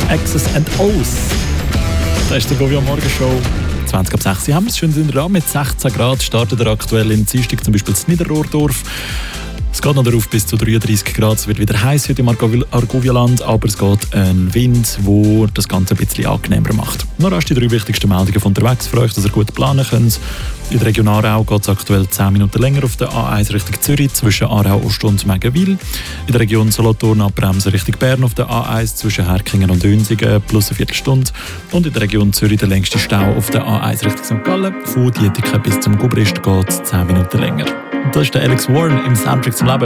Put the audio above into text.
X's and O's. Das ist der Govia Morgenshow. 20 ab 6 haben wir es schön in der mit 16 Grad. Startet er aktuell in Dienstag zum Beispiel in Niederrohrdorf. Es geht noch darauf bis zu 33 Grad. Es wird wieder heiß heute im Argovia-Land, aber es geht ein Wind, der das Ganze ein bisschen angenehmer macht. Noch rasch die 3 wichtigsten Meldungen von unterwegs für euch, dass ihr gut planen könnt. In der Region Aarau geht es aktuell 10 Minuten länger auf der A1 Richtung Zürich zwischen Aarau, Ost und Megenwil. In der Region Solothurn abbremsen Richtung Bern auf der A1 zwischen Herkingen und Dönsigen plus eine Viertelstunde. Und in der Region Zürich der längste Stau auf der A1 Richtung St. Gallen. Von Dietiken bis zum Gubrist geht es 10 Minuten länger. Und das ist der Alex Warren im Soundtrack zum Leben.